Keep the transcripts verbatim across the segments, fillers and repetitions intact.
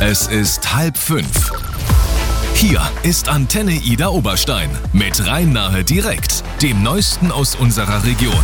Es ist halb fünf. Hier ist Antenne Ida Oberstein mit Rhein-Nahe direkt, dem Neuesten aus unserer Region.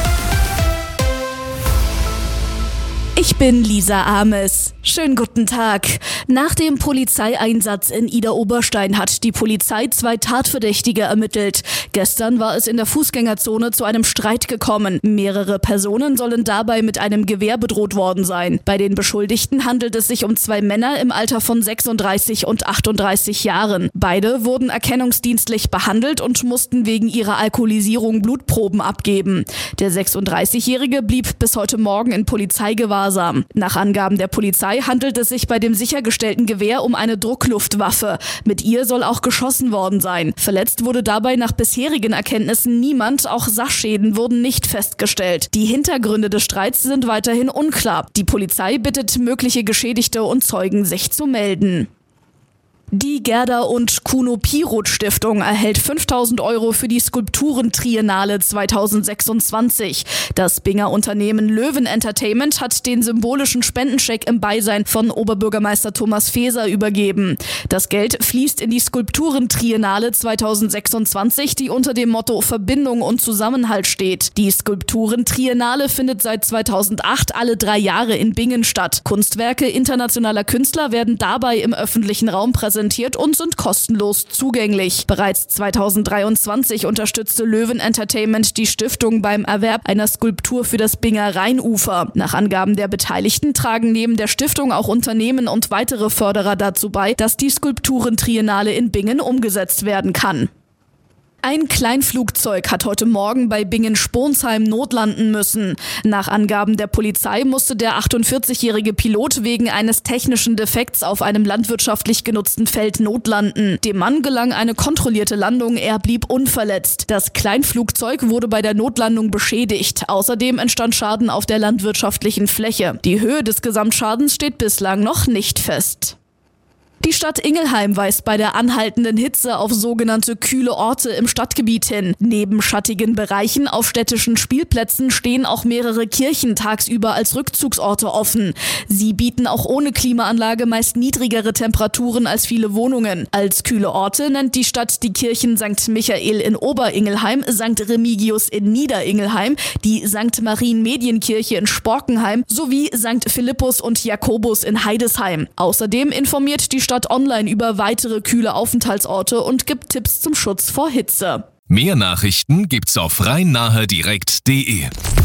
Ich bin Lisa Ames. Schönen guten Tag. Nach dem Polizeieinsatz in Ida Oberstein hat die Polizei zwei Tatverdächtige ermittelt. Gestern war es in der Fußgängerzone zu einem Streit gekommen. Mehrere Personen sollen dabei mit einem Gewehr bedroht worden sein. Bei den Beschuldigten handelt es sich um zwei Männer im Alter von sechsunddreißig und achtunddreißig Jahren. Beide wurden erkennungsdienstlich behandelt und mussten wegen ihrer Alkoholisierung Blutproben abgeben. Der sechsunddreißigjährige blieb bis heute Morgen in Polizeigewahrsam. Nach Angaben der Polizei handelt es sich bei dem sichergestellten Gewehr um eine Druckluftwaffe. Mit ihr soll auch geschossen worden sein. Verletzt wurde dabei nach bisherigen Erkenntnissen niemand, auch Sachschäden wurden nicht festgestellt. Die Hintergründe des Streits sind weiterhin unklar. Die Polizei bittet mögliche Geschädigte und Zeugen, sich zu melden. Die Gerda und Kuno Piroth Stiftung erhält fünftausend Euro für die Skulpturentriennale zweitausendsechsundzwanzig. Das Binger Unternehmen Löwen Entertainment hat den symbolischen Spendenscheck im Beisein von Oberbürgermeister Thomas Faeser übergeben. Das Geld fließt in die Skulpturentriennale zweitausendsechsundzwanzig, die unter dem Motto Verbindung und Zusammenhalt steht. Die Skulpturentriennale findet seit zweitausendacht alle drei Jahre in Bingen statt. Kunstwerke internationaler Künstler werden dabei im öffentlichen Raum präsentiert und sind kostenlos zugänglich. Bereits zweitausenddreiundzwanzig unterstützte Löwen Entertainment die Stiftung beim Erwerb einer Skulptur für das Binger Rheinufer. Nach Angaben der Beteiligten tragen neben der Stiftung auch Unternehmen und weitere Förderer dazu bei, dass die Skulpturentriennale in Bingen umgesetzt werden kann. Ein Kleinflugzeug hat heute Morgen bei Bingen-Sponsheim notlanden müssen. Nach Angaben der Polizei musste der achtundvierzigjährige Pilot wegen eines technischen Defekts auf einem landwirtschaftlich genutzten Feld notlanden. Dem Mann gelang eine kontrollierte Landung, er blieb unverletzt. Das Kleinflugzeug wurde bei der Notlandung beschädigt. Außerdem entstand Schaden auf der landwirtschaftlichen Fläche. Die Höhe des Gesamtschadens steht bislang noch nicht fest. Die Stadt Ingelheim weist bei der anhaltenden Hitze auf sogenannte kühle Orte im Stadtgebiet hin. Neben schattigen Bereichen auf städtischen Spielplätzen stehen auch mehrere Kirchen tagsüber als Rückzugsorte offen. Sie bieten auch ohne Klimaanlage meist niedrigere Temperaturen als viele Wohnungen. Als kühle Orte nennt die Stadt die Kirchen Sankt Michael in Oberingelheim, Sankt Remigius in Niederingelheim, die Sankt Marien-Medienkirche in Sporkenheim sowie Sankt Philippus und Jakobus in Heidesheim. Außerdem informiert die Stadt Stadt online über weitere kühle Aufenthaltsorte und gibt Tipps zum Schutz vor Hitze. Mehr Nachrichten gibt's auf rhein-nahe direkt punkt de.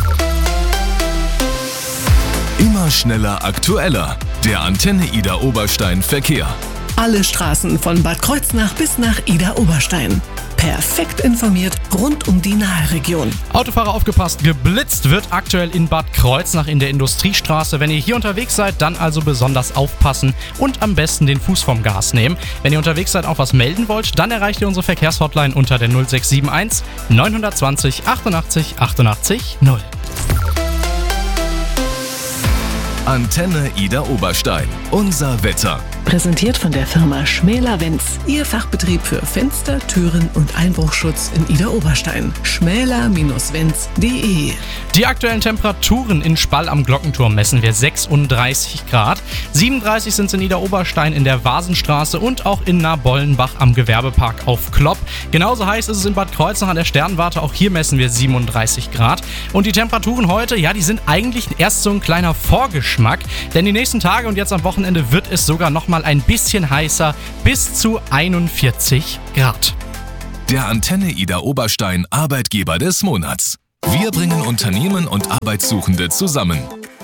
Immer schneller, aktueller. Der Antenne Ida Oberstein Verkehr. Alle Straßen von Bad Kreuznach bis nach Ida Oberstein. Perfekt informiert rund um die Naheregion. Autofahrer aufgepasst, geblitzt wird aktuell in Bad Kreuznach in der Industriestraße. Wenn ihr hier unterwegs seid, dann also besonders aufpassen und am besten den Fuß vom Gas nehmen. Wenn ihr unterwegs seid, auch was melden wollt, dann erreicht ihr unsere Verkehrshotline unter der null sechs sieben eins neun zwei null achtundachtzig achtundachtzig null. Antenne Ida Oberstein. Unser Wetter. Präsentiert von der Firma Schmäler-Wenz. Ihr Fachbetrieb für Fenster, Türen und Einbruchschutz in Ida Oberstein. schmäler Wenz punkt de. Die aktuellen Temperaturen in Spall am Glockenturm messen wir sechsunddreißig Grad. siebenunddreißig sind es in Ida Oberstein in der Vasenstraße und auch in Nabollenbach am Gewerbepark auf Klopp. Genauso heiß ist es in Bad Kreuznach an der Sternwarte. Auch hier messen wir siebenunddreißig Grad. Und die Temperaturen heute, ja, die sind eigentlich erst so ein kleiner Vorgeschmack. Denn die nächsten Tage und jetzt am Wochenende wird es sogar noch mal ein bisschen heißer, bis zu einundvierzig Grad. Der Antenne Ida Oberstein Arbeitgeber des Monats. Wir bringen Unternehmen und Arbeitssuchende zusammen.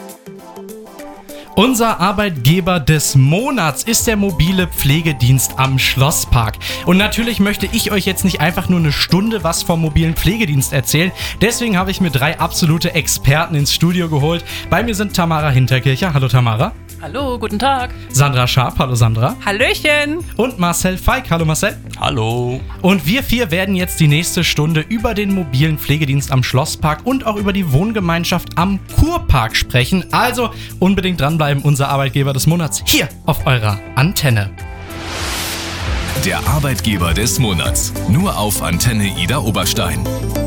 Unser Arbeitgeber des Monats ist der mobile Pflegedienst am Schlosspark. Und natürlich möchte ich euch jetzt nicht einfach nur eine Stunde was vom mobilen Pflegedienst erzählen. Deswegen habe ich mir drei absolute Experten ins Studio geholt. Bei mir sind Tamara Hinterkircher. Hallo Tamara. Hallo, guten Tag. Sandra Scharp. Hallo Sandra. Hallöchen. Und Marcel Feig. Hallo Marcel. Hallo. Und wir vier werden jetzt die nächste Stunde über den mobilen Pflegedienst am Schlosspark und auch über die Wohngemeinschaft am Kurpark sprechen. Also unbedingt dranbleiben, unser Arbeitgeber des Monats hier auf eurer Antenne. Der Arbeitgeber des Monats. Nur auf Antenne Ida Oberstein.